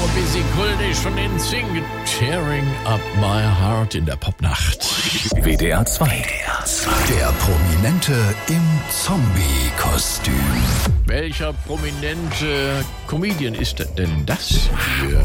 Busy Kuldig von den singt Tearing Up My Heart in der Popnacht. WDR 2. Der Prominente im Zombie-Kostüm. Welcher prominente Comedian ist denn das hier?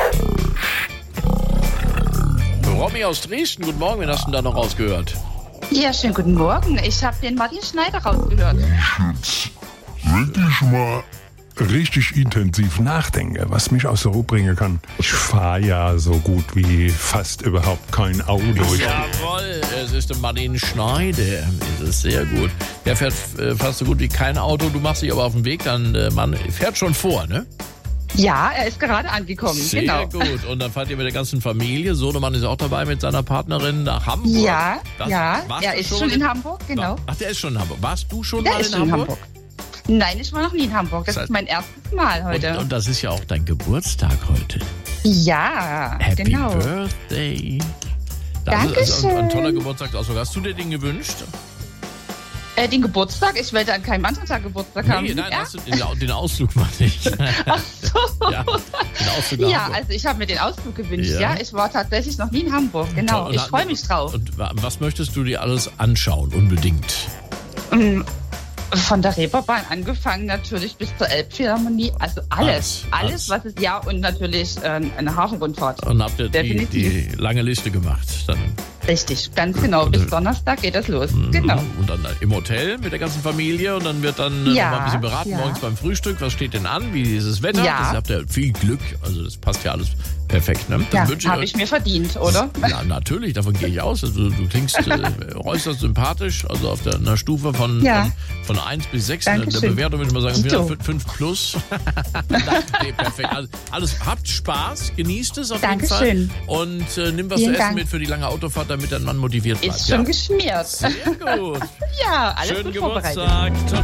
Romy aus Dresden, guten Morgen, wen hast du denn da noch rausgehört? Ja, schönen guten Morgen. Ich habe den Martin Schneider rausgehört. Wenn ich mal richtig intensiv nachdenke, was mich aus der Ruhe bringen kann. Ich fahre ja so gut wie fast überhaupt kein Auto. Jawohl, es ist der Martin Schneider. Das ist sehr gut. Der fährt fast so gut wie kein Auto. Du machst dich aber auf den Weg, dann man fährt schon vor, ne? Ja, er ist gerade angekommen. Sehr genau. gut. Und dann fahrt ihr mit der ganzen Familie. Sohnemann ist auch dabei mit seiner Partnerin nach Hamburg. Ja, Warst er du ist schon in Hamburg, genau. Ach, der ist schon in Hamburg. Warst du schon Der mal ist in schon Hamburg? Nein, ich war noch nie in Hamburg. Das Das heißt- ist mein erstes Mal heute. Und das ist ja auch dein Geburtstag heute. Ja, Happy genau. Birthday. Das ist Dankeschön. ein toller Geburtstagsausflug. Hast du dir den gewünscht? Den Geburtstag? Ich werde an keinem anderen Tag Geburtstag haben. Nee, nein, ja? hast du den Ausflug mal nicht. Ach so. Ja, den Ausflug nach Ja, Hamburg. also ich habe mir den Ausflug gewünscht. Ja. Ja, ich war tatsächlich noch nie in Hamburg. Genau, Und ich freue mich drauf. Und was möchtest du dir alles anschauen, unbedingt? Von der Reeperbahn angefangen natürlich bis zur Elbphilharmonie. Also alles, was es, ja, und natürlich eine Hafenrundfahrt. Und habt ihr die Definitiv. lange Liste gemacht? Dann, Richtig, ganz genau. Bis Donnerstag geht das los. Genau. Und dann im Hotel mit der ganzen Familie und dann wird dann Ja, noch mal ein bisschen beraten ja. morgens beim Frühstück. Was steht denn an? Wie ist das Wetter? Ja. Das habt ihr viel Glück. Also das passt ja alles perfekt. Ne? Dann Ja, wünsche habe ich mir verdient, oder? Ja, natürlich, davon gehe ich aus. Also, du klingst äußerst sympathisch, also auf einer Stufe von 1 bis 6. In der Dankeschön. Bewertung würde ich mal sagen, Dito. 5 plus. Nee, perfekt. Alles, habt Spaß, genießt es auf jeden Fall. Dankeschön. Und nimm was Vielen zu essen Dank. mit für die lange Autofahrt, damit dein Mann motiviert bleibt. Ist schon geschmiert. Sehr gut. Ja, alles Schönen gut vorbereitet. Geburtstag. Ciao.